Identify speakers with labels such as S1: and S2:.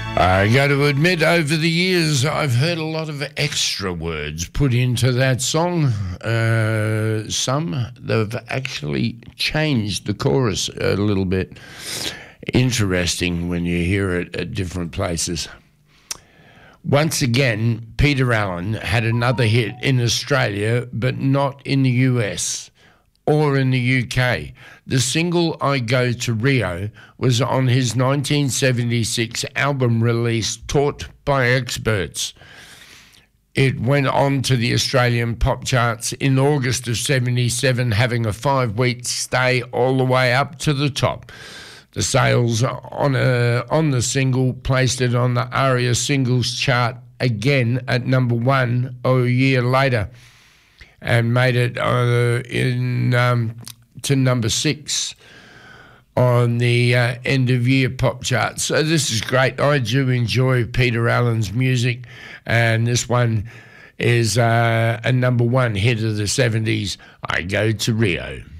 S1: I got to admit, over the years, I've heard a lot of extra words put into that song. Some, they've actually changed the chorus a little bit. Interesting when you hear it at different places. Once again, Peter Allen had another hit in Australia, but not in the US or in the UK. The single I Go to Rio was on his 1976 album release Taught by Experts. It went on to the Australian pop charts in August of 77, having a 5-week stay all the way up to the top. The sales on the single placed it on the ARIA singles chart again at number 1 a year later, and made it to number 6 on the end-of-year pop chart. So this is great. I do enjoy Peter Allen's music, and this one is a number 1 hit of the 70s, I Go to Rio.